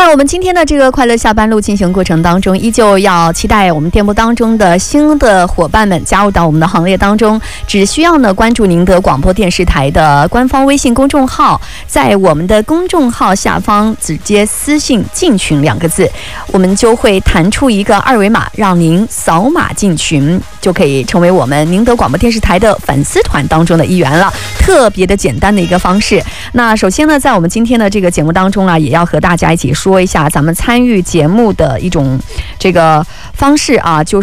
在我们今天的这个快乐下班路进行过程当中，依旧要期待我们电波当中的新的伙伴们加入到我们的行列当中。只需要呢关注宁德广播电视台的官方微信公众号，在我们的公众号下方直接私信进群2个字，我们就会弹出一个二维码，让您扫码进群，就可以成为我们宁德广播电视台的粉丝团当中的一员了。特别的简单的一个方式。那首先呢，在我们今天的这个节目当中啊，也要和大家一起说一下咱们参与节目的一种这个方式啊，就